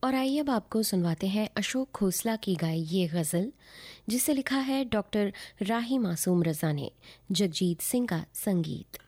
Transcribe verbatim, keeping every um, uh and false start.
और आइए अब आपको सुनवाते हैं अशोक खोसला की गाई ये गज़ल, जिसे लिखा है डॉक्टर राही मासूम रज़ा ने। जगजीत सिंह का संगीत।